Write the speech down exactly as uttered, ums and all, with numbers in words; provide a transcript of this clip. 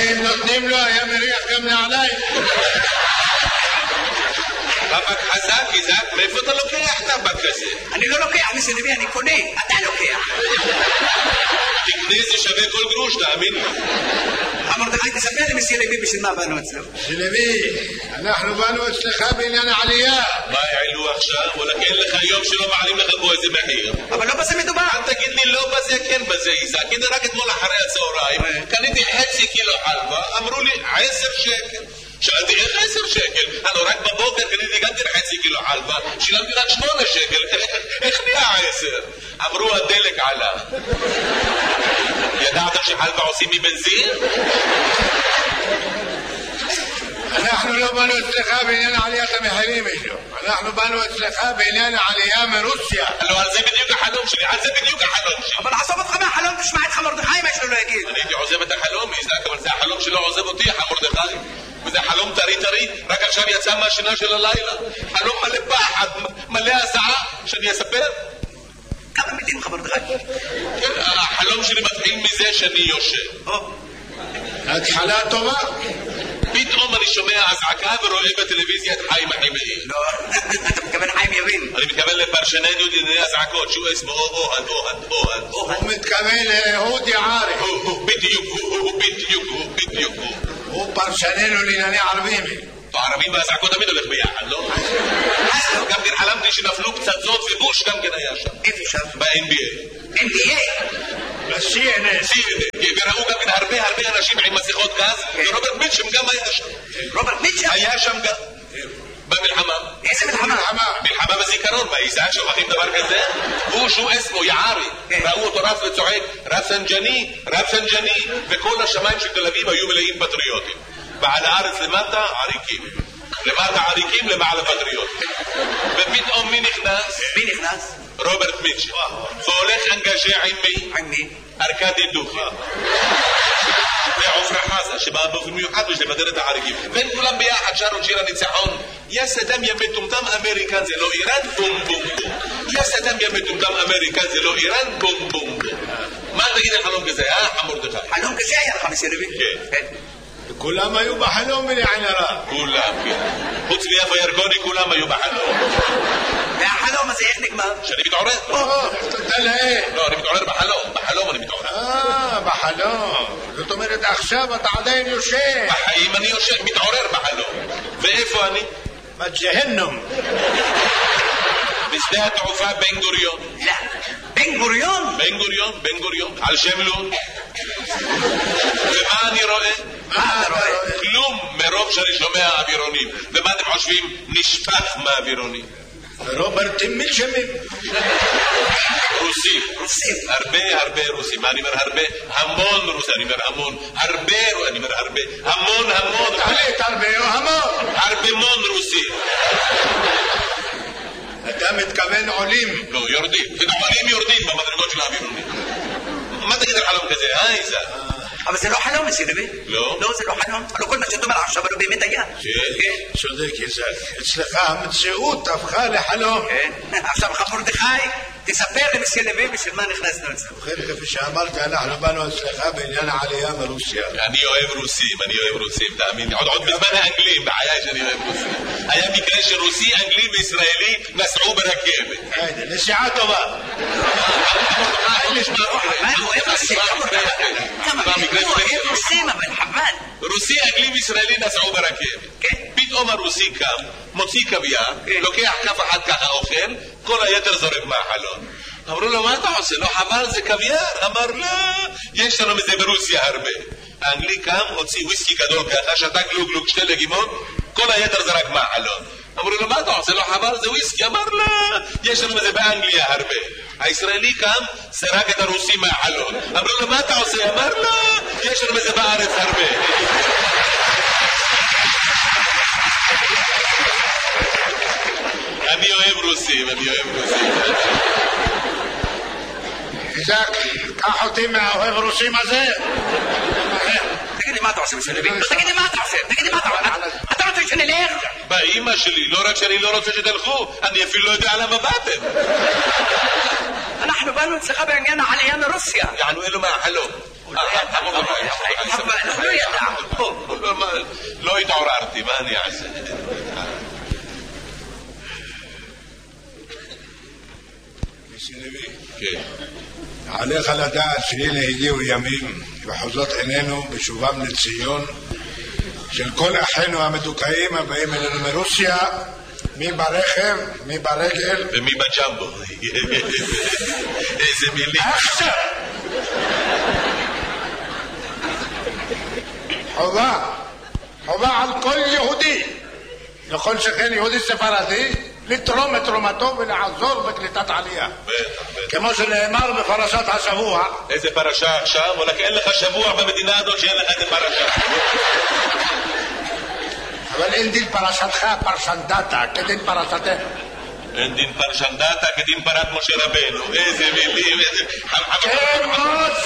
אם נותנים לו היה מריח גם נעליים. טבק חזק, איזק, מאיפה אתה לוקח טבק כזה? אני לא לוקח מסלבי, אני קונה, אתה לוקח. תקנה זה שווה כל גרוש, תאמין לי. מרדכי, תספר לי מסלבי בשביל מה באנו אצלו. סלבי, אנחנו באנו אצלך בעניין העלייה. מה העלו עכשיו? וואלה כן לך יום שלא מעלים לך פה איזה מחיר. אבל לא בזה מדובר. אל תגיד לי לא בזה, כן בזה, איזק. הנה רק אתמול אחרי הצהריים, קניתי חצי קילו חלבה, אמרו לי עשר שקל. שאלתי איך עשר שקל? הלו רק בבוקר קניתי גם חצי קילו חלבה, שילמתי רק שמונה שקל, איך נהיה עשר? אמרו הדלק עלה. ידעת שחלבה עושים מבנזין? אנחנו לא באנו אצלך בעניין עליית המחירים אישו, אנחנו באנו אצלך בעניין העלייה מרוסיה. לא, על זה בדיוק החלום שלי, על זה בדיוק החלום שלי. אבל עזוב אותך מהחלום, תשמע את מרדכי מה שלו לא יגיד. אני הייתי עוזב את החלום, איזק, אבל זה החלום שלא עוזב אותי, מרדכי. וזה חלום טרי טרי, רק עכשיו יצא מהשינה של הלילה. חלום מלא פחד, מלא הזעה, שאני אספר? כמה מילים לך מרדכי? כן, החלום שלי מתחיל מזה שאני יושב. התחלה טובה. פתאום אני שומע הזעקה ורואה בטלוויזיה את חיים החימאי. לא, אתה מתכוון חיים יבין. אני מתכוון לפרשננו דיני הזעקות, שהוא אסמו אוהד, אוהד, אוהד. הוא מתכוון לאהוד יערי. בדיוק, הוא בדיוק, הוא בדיוק. הוא פרשננו לענייני ערבים. הערבים והזעקות תמיד הולך ביחד, לא? גם כן חלמתי שנפלו פצצות ובוש גם כן היה שם. איפה שם? ב-אן בי איי. אן בי איי? ב-סי אן אן. סי אן אן. וראו גם כן הרבה הרבה אנשים עם מסכות גז, ורוברט מיטשם גם היה שם. רוברט מיטשם? היה שם גם. במלחמה. איזה מלחמה? מלחמה בזיכרון, מה איזה שוכחים דבר כזה? הוא שהוא אסמו יערי, ראו אותו רץ וצועק רפסנג'ני, רפסנג'ני, וכל השמיים של תל אביב היו מלאים פטריוטים. ועל הארץ למטה עריקים, למטה עריקים, למעלה פטריוטים. ופתאום מי נכנס? מי נכנס? רוברט מיטשם. והולך אנגז'ה עם מי? עם מי? ארקדי דוכי. ועופרה חזה שבאה באופן מיוחד בשביל לבדר את העריקים. והם כולם ביחד שרו שיר הניצחון. יא סדאם יא מטומטם אמריקן זה לא איראן, בום בום בום. יא סדאם יא מטומטם אמריקן זה לא איראן, בום בום בום. מה תגיד על חלום כזה, אה מרדכי? חלום כזה היה לך מסלבי? כן. כולם היו בחלום בלי עין הרע. כולם, כן. חוץ מיפה ירקוני כולם היו בחלום. והחלום הזה איך נגמר? שאני מתעורר. תודה לאל. לא, אני מתעורר בחלום. בחלום אני מתעורר. אה, בחלום. זאת אומרת עכשיו אתה עדיין יושב. בחיים אני יושב, מתעורר בחלום. ואיפה אני? בג'הנום. בשדה התעופה בן גוריון. לא. בן גוריון? בן גוריון, בן גוריון. על שם לון. ומה אני רואה? מה אתה רואה? כלום מרוב שאני שומע אווירונים. ומה אתם חושבים? נשפך מהאווירונים. רוברט מיטשמים. רוסים. רוסים. הרבה הרבה רוסים. אני אומר הרבה, המון רוסים. אני אומר המון. הרבה, אני אומר הרבה. המון המון. תחליט הרבה או המון. הרבה מון רוסים. אתה מתכוון עולים. לא, יורדים. עולים יורדים במדרגות של האווירונים. מה תגיד על חלום כזה, אה איזה? אבל זה לא חלום מסלבי. לא? לא, זה לא חלום. אבל כל מה שאתה אומר עכשיו לא באמת היה. כן. צודק איזק. אצלך המציאות הפכה לחלום. כן. עכשיו לך מרדכי, תספר לי מסלבי בשביל מה נכנסנו אצלנו. ובכן, כפי שאמרת, אנחנו באנו אצלך בעניין העלייה מרוסיה. אני אוהב רוסים, אני אוהב רוסים, תאמין לי. עוד עוד בזמן האנגלים, בחיי שאני אוהב רוסים. היה מקרה שרוסי, אנגלי וישראלי נסעו ברכבת. היידה, נסיעה טובה. מה הוא אוהב רוסים? כמה הוא אוהב רוסים, אבל חבל. רוסי, אנגלי וישראלי נסעו ברכבת. כן. פתאום הרוסי קם, מוציא קוויאר, לוקח כף אחת ככה אוכל, כל היתר זורק מהחלון. אמרו לו, מה אתה עושה? לא חבל, זה קוויאר? אמר, לא, יש לנו מזה ברוסיה הרבה. האנגלי קם, הוציא וויסקי גדול ככה, שתה גלוג גלוג שתי לגימות, כל היתר זרק מהחלון. אמרו לו, מה אתה עושה? לא חבל, זה וויסקי? אמר, לא, יש לנו מזה באנגליה הרבה. הישראלי קם, זרק את הרוסי מהחלון. אמרו לו, מה אתה עושה? אמר, לא, יש לנו מזה בארץ הרבה. אני אוהב רוסים, אני אוהב רוסים. איזק, קח אותי מהאוהב רוסים הזה. תגיד לי מה אתה עושה מסלבי? תגיד לי מה אתה עושה? תגיד לי מה אתה עושה? אתה רוצה שנלך? באמא שלי, לא רק שאני לא רוצה שתלכו, אני אפילו לא יודע למה באתם. אנחנו באנו אצלך בעניין העלייה מרוסיה. יענו אלו מהחלום. אנחנו לא ידענו. עכשיו התעוררתי, מה אני אעשה? כן. עליך לדעת שהנה הגיעו ימים וחוזות עינינו בשובם לציון של כל אחינו המדוכאים הבאים אלינו מרוסיה, מי ברכב, מי ברגל ומי בג'מבו. איזה מילים. עכשיו חובה חובה על כל יהודי, לכל שכן יהודי ספרדי, לתרום את תרומתו ולעזור בקליטת עלייה, כמו שנאמר בפרשת השבוע. איזה פרשה עכשיו? וואלכ, אין לך שבוע במדינה הזאת שאין לך איזה פרשה. אבל אין דין פרשתך פרשנדתה כדין פרשתך. אין דין פרשנדתה כדין פרת משה רבנו. איזה מילים, איזה... כמו